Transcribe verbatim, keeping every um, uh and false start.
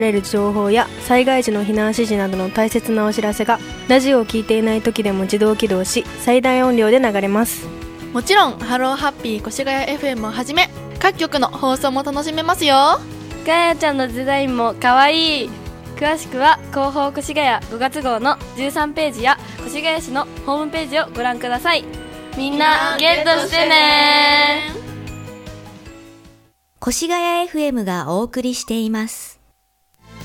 れる情報や災害時の避難指示などの大切なお知らせがラジオを聞いていない時でも自動起動し、最大音量で流れます。 もちろんハローハッピー越谷 エフエム をはじめ各局の放送も楽しめますよ。 ガヤちゃんのデザインもかわいい。詳しくは広報越谷ごがつ号のじゅうさんページや越谷市のホームページをご覧ください。みんなゲットしてね。 越谷 エフエム がお送りしています。